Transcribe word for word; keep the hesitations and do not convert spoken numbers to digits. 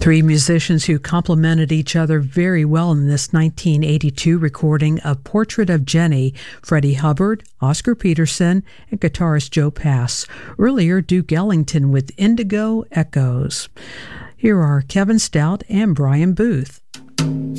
Three musicians who complemented each other very well in this nineteen eighty-two recording of Portrait of Jenny: Freddie Hubbard, Oscar Peterson, and guitarist Joe Pass. Earlier, Duke Ellington with Indigo Echoes. Here are Kevin Stout and Brian Booth.